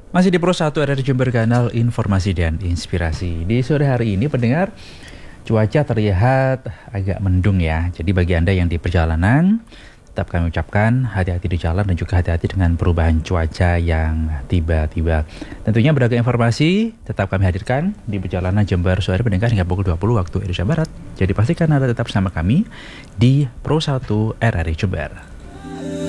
Masih di Pro 1 RRI Jember, kanal informasi dan inspirasi. Di sore hari ini pendengar, cuaca terlihat agak mendung ya. Jadi bagi Anda yang di perjalanan, tetap kami ucapkan hati-hati di jalan dan juga hati-hati dengan perubahan cuaca yang tiba-tiba. Tentunya beragam informasi tetap kami hadirkan di perjalanan Jember sore pendengar hingga pukul 20 waktu Indonesia Barat. Jadi pastikan Anda tetap bersama kami di Pro 1 RRI Jember.